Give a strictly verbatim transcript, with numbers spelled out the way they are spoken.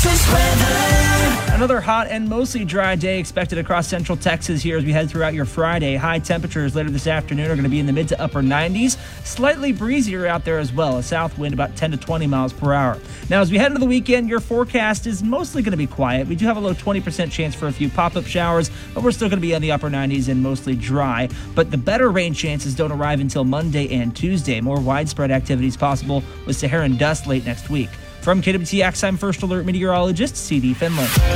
Texas weather. Another hot and mostly dry day expected across central Texas here as we head throughout your Friday. High temperatures later this afternoon are going to be in the mid to upper nineties. Slightly breezier out there as well. A south wind about ten to twenty miles per hour. Now, as we head into the weekend, your forecast is mostly going to be quiet. We do have a low twenty percent chance for a few pop-up showers, but we're still going to be in the upper nineties and mostly dry. But the better rain chances don't arrive until Monday and Tuesday. More widespread activities possible with Saharan dust late next week. From K W T X, I'm First Alert Meteorologist C D Finland.